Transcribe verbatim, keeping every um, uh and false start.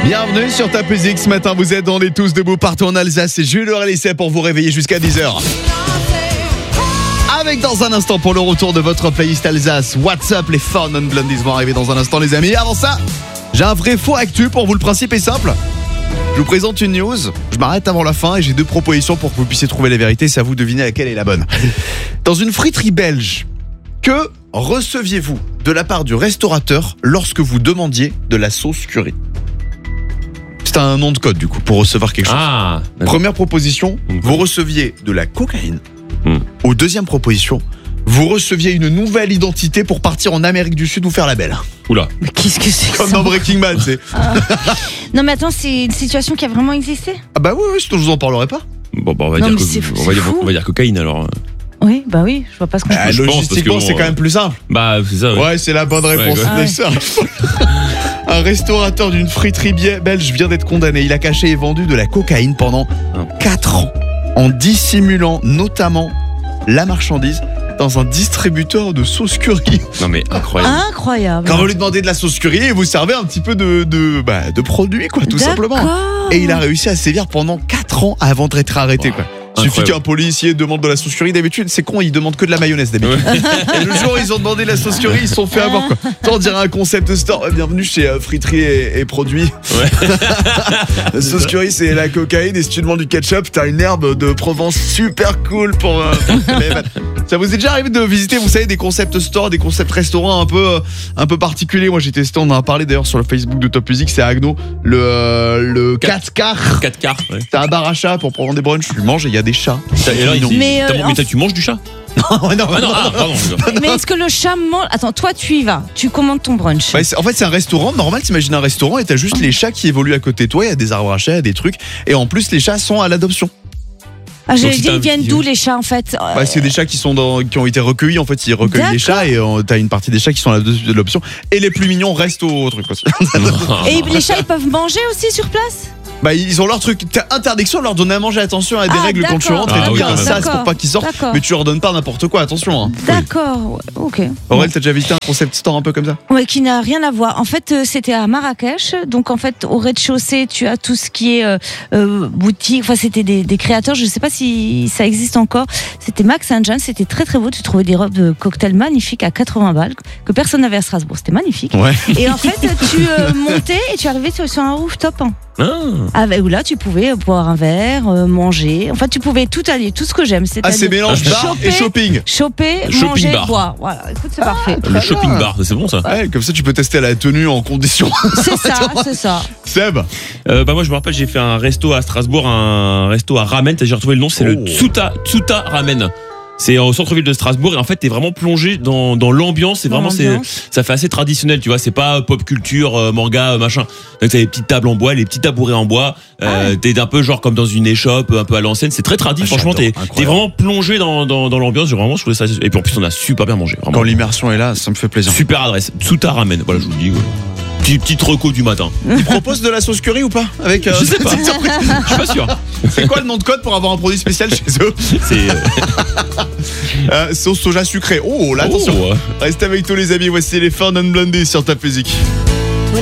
Bienvenue sur Top Music. Ce matin, vous êtes On est tous debout partout en Alsace. C'est Jules Réalisset pour vous réveiller jusqu'à dix heures. Avec dans un instant pour le retour de votre playlist Alsace. What's up, les Four Non Blondies vont arriver dans un instant, les amis. Avant ça, j'ai un vrai faux actu pour vous. Le principe est simple. Je vous présente une news, je m'arrête avant la fin et j'ai deux propositions pour que vous puissiez trouver la vérité. C'est à vous de deviner laquelle est la bonne. Dans une friterie belge, que receviez-vous de la part du restaurateur lorsque vous demandiez de la sauce curry? C'est un nom de code du coup pour recevoir quelque chose. Ah, Première proposition, vous receviez de la cocaïne. Hmm. Ou deuxième proposition, vous receviez une nouvelle identité pour partir en Amérique du Sud ou faire la belle. Oula. Mais qu'est-ce que c'est que Comme ça dans Breaking Bad, c'est. Ah. Non mais attends, c'est une situation qui a vraiment existé? Ah bah oui, oui, sinon je vous en parlerai pas. Bon, bah, on va Non, dire, mais co- c'est- on va c'est dire, fou. on va dire cocaïne alors. Oui, bah oui, je vois pas ce qu'on Ah, je pense, logistiquement, parce que c'est bon, quand même plus simple. Bah, c'est ça. Ouais, c'est la bonne réponse. Ouais, ouais. Mais ça, un restaurateur d'une friterie bi- belge vient d'être condamné. Il a caché et vendu de la cocaïne pendant Ah. quatre ans en dissimulant notamment la marchandise dans un distributeur de sauce curry. Non mais incroyable. Incroyable. Quand vous lui demandez de la sauce curry, vous servez un petit peu de, de, bah, de produit, quoi, tout simplement. D'accord. Et il a réussi à sévir pendant quatre ans avant d'être arrêté, Wow. quoi. Il suffit Incroyable. qu'un policier demande de la sauce curry. D'habitude, c'est con, ils demandent que de la mayonnaise d'habitude. Et le jour où ils ont demandé de la sauce curry, ils se sont fait avoir, quoi. Tant on dirait un concept store. Bienvenue chez euh, Friterie et, et Produits. Ouais. La sauce curry, c'est la cocaïne. Et si tu demandes du ketchup, t'as une herbe de Provence super cool pour. euh, pour les vannes. Ça vous est déjà arrivé de visiter, vous savez, des concept stores, des concepts restaurants un peu, euh, un peu particuliers? Moi, j'ai testé, on en a parlé d'ailleurs sur le Facebook de Top Music, c'est à Agno, le, euh, le quatre quarts. quatre quarts. Ouais. T'as un bar à chat pour prendre des brunchs, tu manges et il y a des chats. Et alors, il- Mais, t'as- euh, mais en- t'as- tu manges du chat? Ouais, non, Ah non, ah, pardon. Mais est-ce que le chat mange? Attends, toi tu y vas, tu commandes ton brunch. Ouais, c'est- en fait, c'est un restaurant. Normal, t'imagines un restaurant et t'as juste les chats qui évoluent à côté de toi. Il y a des arbres à chat, il y a des trucs. Et en plus, les chats sont à l'adoption. Ah, j'allais Donc, si dire, t'as ils viennent un- d'où les chats en fait? Bah, c'est des chats qui sont dans, qui ont été recueillis. En fait, ils recueillent les D'accord. chats et euh, t'as une partie des chats qui sont à l'adoption. Et les plus mignons restent au truc aussi. Et les chats ils peuvent manger aussi sur place? Bah, ils ont leur truc. T'as interdiction de leur donner à manger. Attention à des Ah, règles quand tu d'accord. rentres. Ah et tout, oui, il y a un quand même. sas pour D'accord. pas qu'ils sortent. D'accord. Mais tu leur donnes pas n'importe quoi. Attention. Hein. D'accord, ouais, ok. Aurel, t'as déjà visité un concept store un peu comme ça? Ouais, qui n'a rien à voir. En fait, euh, c'était à Marrakech. Donc, en fait, au rez-de-chaussée, tu as tout ce qui est euh, euh, boutique. Enfin, c'était des, des créateurs. Je sais pas si ça existe encore. C'était Max and John. C'était très, très beau. Tu trouvais des robes de cocktail magnifiques à quatre-vingts balles que personne n'avait à Strasbourg. C'était magnifique. Ouais. Et en fait, tu euh, montais et tu arrivais sur, sur un rooftop. Hein, Ah. avec, où là, tu pouvais boire un verre, euh, manger. Enfin, tu pouvais tout allier, tout ce que j'aime. Ah, c'est C'est-à-dire mélange bar choper, et shopping. choper, Le shopping manger, bar. boire. Voilà. Écoute, c'est parfait. Le shopping bar, c'est bon ça. Ouais, comme ça, tu peux tester la tenue en condition. C'est ça, c'est ça. Seb. Euh, bah moi je me rappelle, j'ai fait un resto à Strasbourg, un resto à ramen. J'ai retrouvé le nom, c'est Oh. le Tsuta Tsuta Ramen. C'est au centre-ville de Strasbourg et en fait t'es vraiment plongé dans, dans l'ambiance. C'est Dans vraiment c'est l'ambiance. ça fait assez traditionnel, tu vois. C'est pas pop culture, euh, manga, euh, machin. Donc t'as les petites tables en bois, les petits tabourets en bois. Euh, T'es un peu genre comme dans une échoppe, un peu à l'ancienne. C'est très tradit. Ah, Franchement, t'es j'adore, t'es vraiment plongé dans dans, dans l'ambiance. J'ai vraiment trouvé ça. Et puis en plus on a super bien mangé. Vraiment. Quand l'immersion est là, ça me fait plaisir. Super adresse. Tsuta Ramen. Voilà, je vous le dis. Ouais. Petit petite reco du matin. Ils proposent de la sauce curry ou pas? Avec, euh, Je sais pas. c'est une surprise. Je suis pas sûr. C'est quoi le nom de code pour avoir un produit spécial chez eux? C'est euh, euh, Sauce soja sucrée. Oh là, attention. oh, ouais. Restez avec tous les amis. Voici les Four Non Blondies sur Top Music.